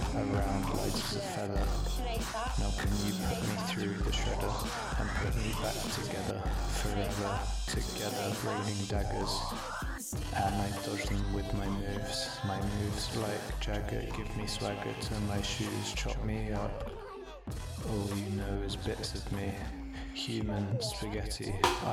around light as a feather. Now can you put me through the shredder and put me back together, forever together, raining daggers. And I dodge them with my moves like Jagger, give me swagger to my shoes, chop me up. All you know is bits of me, human spaghetti.